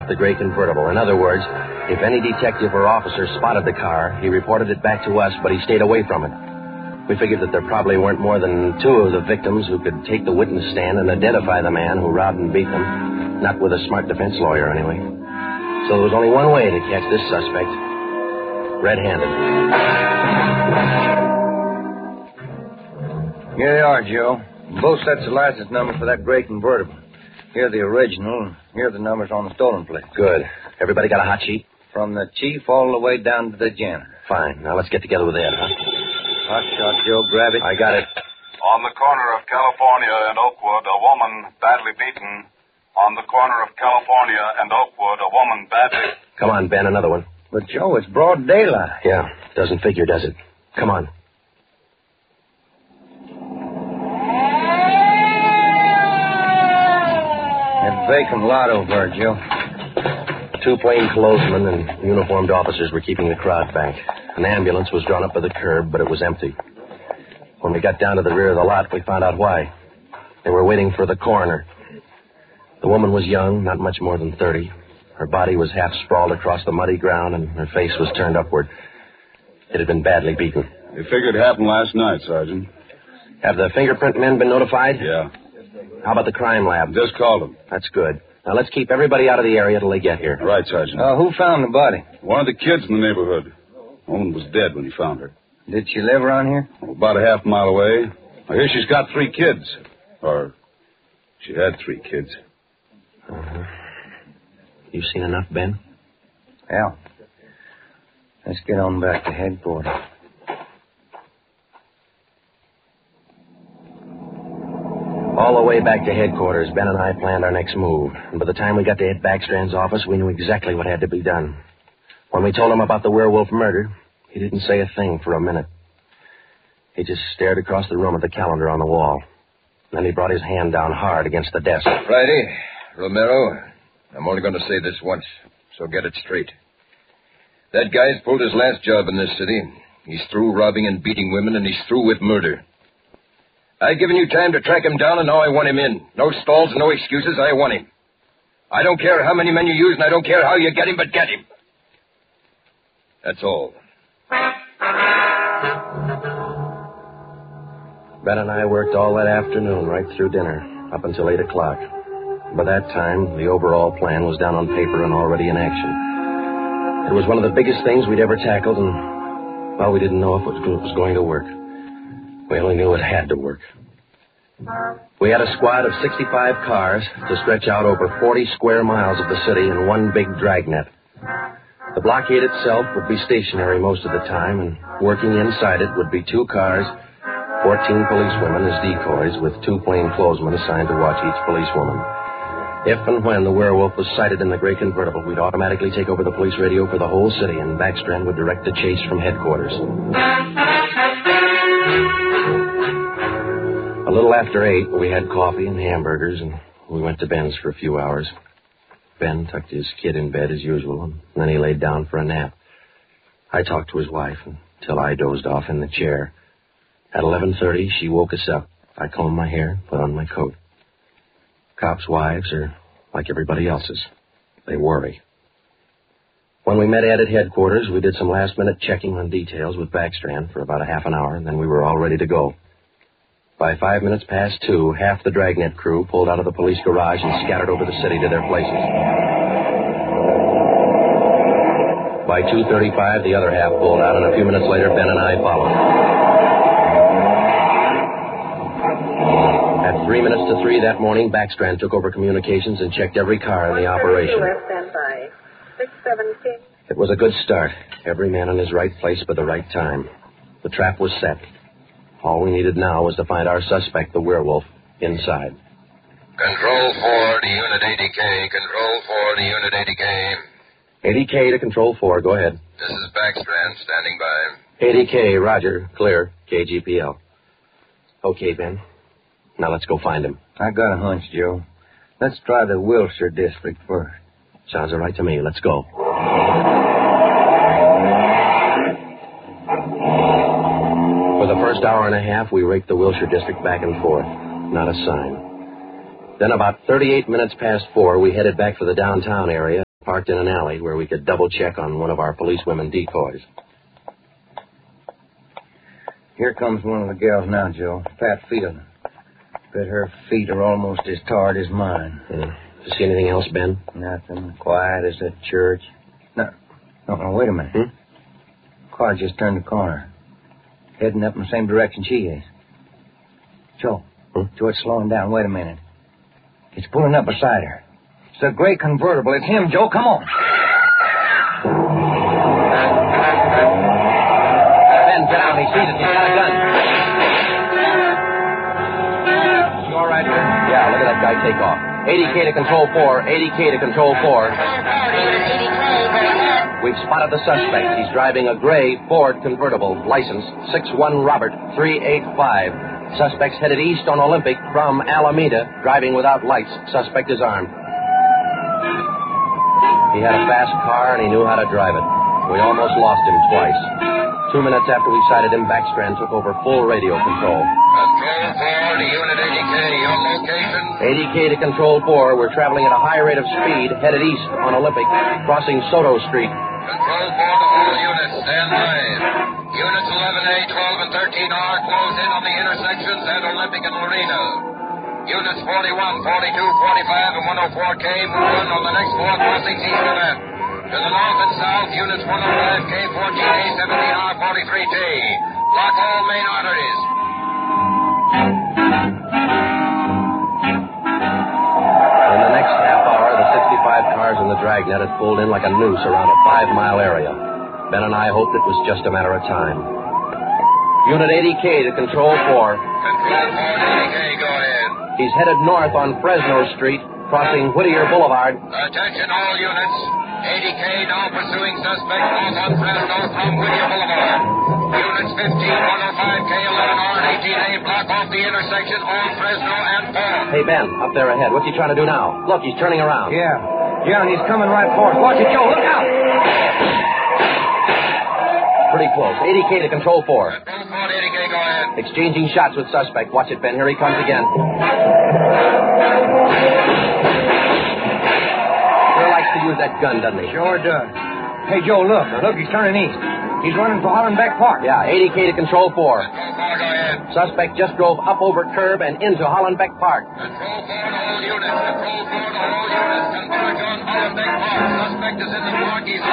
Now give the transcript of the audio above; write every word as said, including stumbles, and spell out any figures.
the gray convertible. In other words, if any detective or officer spotted the car, he reported it back to us, but he stayed away from it. We figured that there probably weren't more than two of the victims who could take the witness stand and identify the man who robbed and beat them. Not with a smart defense lawyer, anyway. So there was only one way to catch this suspect. Red-handed. Here they are, Joe. Both sets of license numbers for that gray convertible. Here are the original, and here are the numbers on the stolen plate. Good. Everybody got a hot sheet? From the chief all the way down to the janitor. Fine. Now let's get together with Ed, huh? Hot shot, Joe. Grab it. I got it. On the corner of California and Oakwood, a woman badly beaten. On the corner of California and Oakwood, a woman badly... Come on, Ben, another one. But, Joe, it's broad daylight. Yeah, doesn't figure, does it? Come on. That vacant lot over there, Joe. Two plainclothesmen and uniformed officers were keeping the crowd back. An ambulance was drawn up by the curb, but it was empty. When we got down to the rear of the lot, we found out why. They were waiting for the coroner. The woman was young, not much more than thirty. Her body was half sprawled across the muddy ground, and her face was turned upward. It had been badly beaten. They figured it happened last night, Sergeant. Have the fingerprint men been notified? Yeah. How about the crime lab? Just called them. That's good. Now, let's keep everybody out of the area till they get here. Right, Sergeant. Uh, who found the body? One of the kids in the neighborhood. The woman was dead when he found her. Did she live around here? Oh, about a half mile away. I hear she's got three kids. Or she had three kids. Uh-huh. You seen enough, Ben? Yeah. Let's get on back to headquarters. All the way back to headquarters, Ben and I planned our next move. And by the time we got to Ed Backstrand's office, we knew exactly what had to be done. When we told him about the werewolf murder, he didn't say a thing for a minute. He just stared across the room at the calendar on the wall. Then he brought his hand down hard against the desk. Friday, Romero, I'm only going to say this once, so get it straight. That guy's pulled his last job in this city. He's through robbing and beating women, and he's through with murder. I've given you time to track him down, and now I want him in. No stalls, no excuses. I want him. I don't care how many men you use, and I don't care how you get him, but get him. That's all. Ben and I worked all that afternoon, right through dinner, up until eight o'clock. By that time, the overall plan was down on paper and already in action. It was one of the biggest things we'd ever tackled, and, well, we didn't know if it was going to work. We only knew it had to work. We had a squad of sixty-five cars to stretch out over forty square miles of the city in one big dragnet. The blockade itself would be stationary most of the time, and working inside it would be two cars, fourteen policewomen as decoys, with two plainclothesmen assigned to watch each policewoman. If and when the werewolf was sighted in the gray convertible, we'd automatically take over the police radio for the whole city, and Backstrand would direct the chase from headquarters. A little after eight, we had coffee and hamburgers, and we went to Ben's for a few hours. Ben tucked his kid in bed as usual, and then he laid down for a nap. I talked to his wife until I dozed off in the chair. At eleven thirty, she woke us up. I combed my hair, put on my coat. Cops' wives are like everybody else's. They worry. When we met Ed at headquarters, we did some last-minute checking on details with Backstrand for about a half an hour, and then we were all ready to go. By five minutes past two, half the dragnet crew pulled out of the police garage and scattered over the city to their places. By two thirty-five, the other half pulled out, and a few minutes later, Ben and I followed. At three minutes to three that morning, Backstrand took over communications and checked every car in the operation. It was a good start. Every man in his right place by the right time. The trap was set. All we needed now was to find our suspect, the werewolf, inside. Control four to Unit eighty K. Control four to Unit eighty K. eighty K to Control four. Go ahead. This is Backstrand standing by. eighty K, roger. Clear. K G P L. Okay, Ben. Now let's go find him. I got a hunch, Joe. Let's try the Wilshire district first. Sounds all right to me. Let's go. For the first hour and a half, we raked the Wilshire district back and forth. Not a sign. Then about thirty-eight minutes past four, we headed back for the downtown area. parked in an alley where we could double check on one of our policewomen decoys. Here comes one of the gals now, Joe. Pat Field. Bet her feet are almost as tarred as mine. Yeah. You see anything else, Ben? Nothing. Quiet as a church. No, no, no, wait a minute. Hmm? Car just turned the corner. Heading up in the same direction she is. Joe. Hmm? Joe, it's slowing down. Wait a minute. It's pulling up beside her. It's a gray convertible. It's him, Joe. Come on. Ben, get out. He sees it. He's got a gun. You all right, Ben? Yeah, look at that guy take off. eighty K to Control four. eighty K to Control four. We've spotted the suspect. He's driving a gray Ford convertible, license six one Robert three eight five. Suspect's headed east on Olympic from Alameda, driving without lights. Suspect is armed. He had a fast car and he knew how to drive it. We almost lost him twice. Two minutes after we sighted him, Backstrand took over full radio control. Control four to Unit eighty K. Your location? eighty K to Control four. We're traveling at a high rate of speed, headed east on Olympic, crossing Soto Street. Control four to all units. Stand by. Units eleven A, twelve, and thirteen R close in on the intersections at Olympic and Marina. Units forty-one, forty-two, forty-five, and one oh four K move in on the next four crossings east of that. To the north and south, units one oh five K, fourteen A, seventeen R, forty-three T. Block all main arteries. In the next half hour, the sixty-five cars in the dragnet had pulled in like a noose around a five-mile area. Ben and I hoped it was just a matter of time. Unit eighty K to Control four. Control four to eighty K, go ahead. He's headed north on Fresno Street, crossing Whittier Boulevard. Attention all units. eighty K now pursuing suspect north on Fresno from Whittier Boulevard. Units fifteen, one oh five K, eleven R, and eighteen A block off the intersection on Fresno and four. Hey, Ben, up there ahead. What's he trying to do now? Look, he's turning around. Yeah. Yeah, and he's coming right for us. Watch it, Joe. Look out. Pretty close. eighty K to Control four. Control four to eighty K, go ahead. Exchanging shots with suspect. Watch it, Ben. Here he comes again. Sure likes to use that gun, doesn't he? Sure does. Hey, Joe, look. Look, he's turning east. He's running for Hollenbeck Park. Yeah, eighty K to Control four. Control four, go ahead. Suspect just drove up over curb and into Hollenbeck Park. Control four to all units. Control four to all units. Converge on Hollenbeck Park. Suspect is in the park. He's